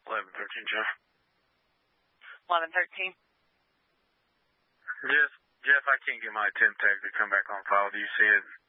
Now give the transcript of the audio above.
1113, Jeff. 1113. Jeff, I can't get my 10 tag to come back on file. Do you see it?